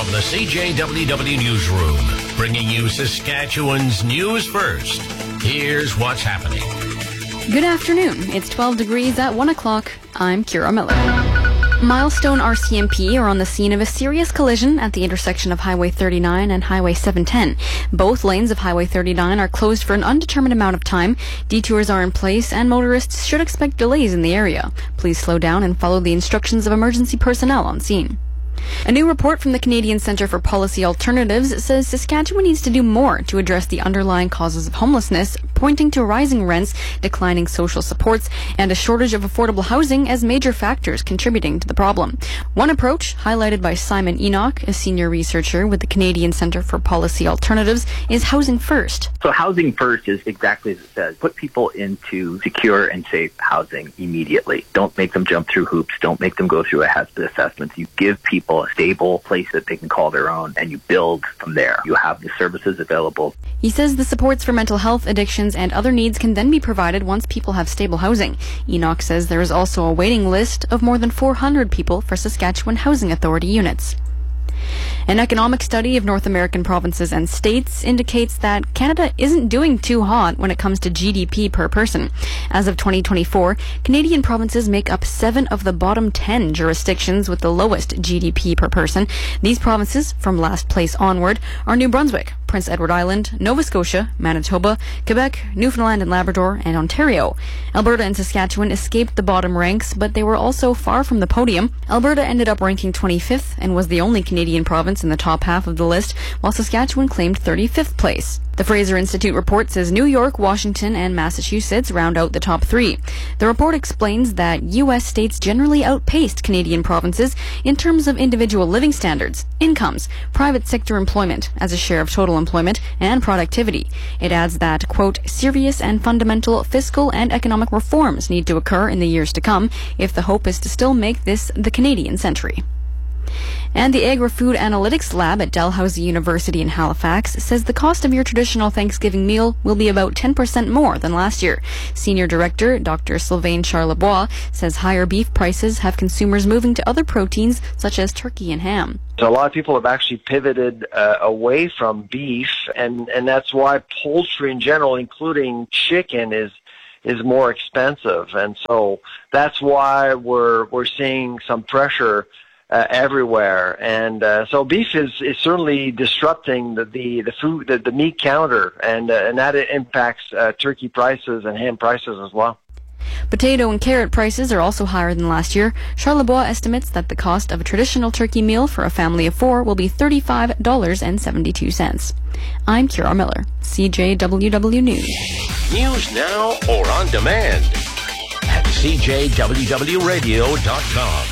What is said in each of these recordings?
From the CJWW Newsroom, bringing you Saskatchewan's news first. Here's what's happening. Good afternoon. It's 12 degrees at 1 o'clock. I'm Kira Miller. Milestone RCMP are on the scene of a serious collision at the intersection of Highway 39 and Highway 710. Both lanes of Highway 39 are closed for an undetermined amount of time. Detours are in place and motorists should expect delays in the area. Please slow down and follow the instructions of emergency personnel on scene. A new report from the Canadian Centre for Policy Alternatives says Saskatchewan needs to do more to address the underlying causes of homelessness, pointing to rising rents, declining social supports, and a shortage of affordable housing as major factors contributing to the problem. One approach, highlighted by Simon Enoch, a senior researcher with the Canadian Centre for Policy Alternatives, is housing first. So housing first is exactly as it says. Put people into secure and safe housing immediately. Don't make them jump through hoops. Don't make them go through a hazard assessment. You give people a stable place that they can call their own, and you build from there. You have the services available. He says the supports for mental health, addictions, and other needs can then be provided once people have stable housing. Enoch says there is also a waiting list of more than 400 people for Saskatchewan Housing Authority units. An economic study of North American provinces and states indicates that Canada isn't doing too hot when it comes to GDP per person. As of 2024, Canadian provinces make up 7 of the bottom 10 jurisdictions with the lowest GDP per person. These provinces, from last place onward, are New Brunswick, Prince Edward Island, Nova Scotia, Manitoba, Quebec, Newfoundland and Labrador, and Ontario. Alberta and Saskatchewan escaped the bottom ranks, but they were also far from the podium. Alberta ended up ranking 25th and was the only Canadian province in the top half of the list, while Saskatchewan claimed 35th place. The Fraser Institute report says New York, Washington, and Massachusetts round out the top 3. The report explains that U.S. states generally outpaced Canadian provinces in terms of individual living standards, incomes, private sector employment as a share of total employment, and productivity. It adds that, quote, serious and fundamental fiscal and economic reforms need to occur in the years to come if the hope is to still make this the Canadian century. And the Agri-Food Analytics Lab at Dalhousie University in Halifax says the cost of your traditional Thanksgiving meal will be about 10% more than last year. Senior Director Dr. Sylvain Charlebois says higher beef prices have consumers moving to other proteins such as turkey and ham. So a lot of people have actually pivoted away from beef, and that's why poultry in general, including chicken, is more expensive. And so that's why we're seeing some pressure everywhere, and so beef is certainly disrupting the meat counter, and that impacts turkey prices and ham prices as well. Potato and carrot prices are also higher than last year. Charlebois estimates that the cost of a traditional turkey meal for a family of 4 will be $35.72. I'm Kira Miller, CJWW News. News now or on demand at CJWWRadio.com.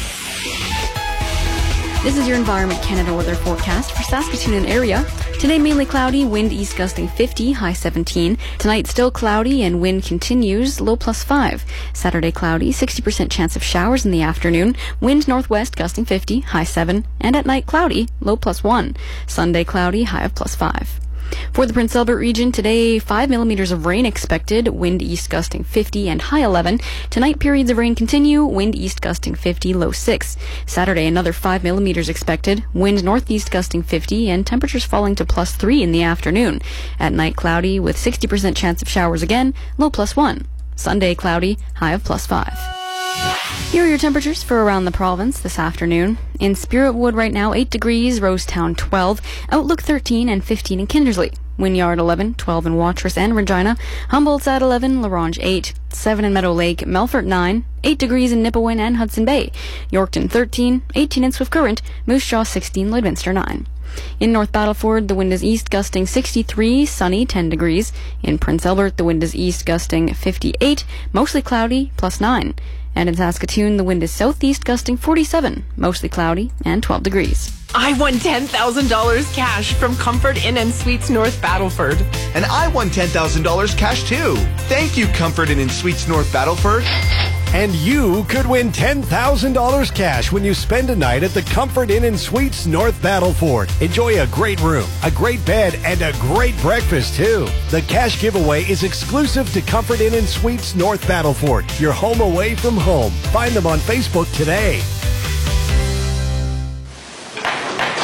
This is your Environment Canada weather forecast for Saskatoon and area. Today mainly cloudy, wind east gusting 50, high 17. Tonight still cloudy and wind continues, low +5. Saturday cloudy, 60% chance of showers in the afternoon. Wind northwest gusting 50, high 7. And at night cloudy, low +1. Sunday cloudy, high of +5. For the Prince Albert region, today 5 millimeters of rain expected, wind east gusting 50 and high 11. Tonight periods of rain continue, wind east gusting 50, low 6. Saturday another 5 millimeters expected, wind northeast gusting 50 and temperatures falling to +3 in the afternoon. At night cloudy with 60% chance of showers again, low +1. Sunday cloudy, high of +5. Here are your temperatures for around the province this afternoon. In Spiritwood right now, 8 degrees, Rosetown 12, Outlook 13 and 15 in Kindersley. Wynyard 11, 12 in Watrous and Regina. Humboldt's at 11, La Ronge 8, 7 in Meadow Lake, Melfort 9, 8 degrees in Nipawin and Hudson Bay. Yorkton 13, 18 in Swift Current, Moose Jaw 16, Lloydminster 9. In North Battleford, the wind is east gusting 63, sunny 10 degrees. In Prince Albert, the wind is east gusting 58, mostly cloudy, +9. And in Saskatoon, the wind is southeast gusting 47, mostly cloudy, and 12 degrees. I won $10,000 cash from Comfort Inn and Suites North Battleford. And I won $10,000 cash too. Thank you, Comfort Inn and Suites North Battleford. And you could win $10,000 cash when you spend a night at the Comfort Inn and Suites North Battleford. Enjoy a great room, a great bed, and a great breakfast too. The cash giveaway is exclusive to Comfort Inn and Suites North Battleford, your home away from home. Find them on Facebook today. Order in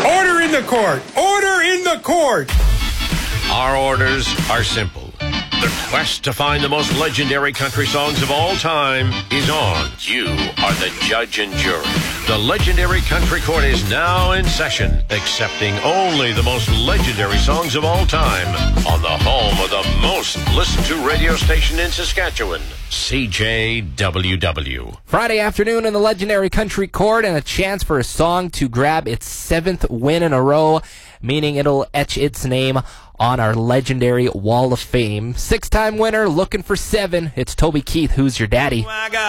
in the court! Order in the court! Our orders are simple. The quest to find the most legendary country songs of all time is on. You are the judge and jury. The Legendary Country Court is now in session, accepting only the most legendary songs of all time on the home of the most listened to radio station in Saskatchewan, CJWW. Friday afternoon in the Legendary Country Court, and a chance for a song to grab its 7th win in a row, meaning it'll etch its name on our legendary Wall of Fame. 6-time winner, looking for 7. It's Toby Keith, Who's Your Daddy?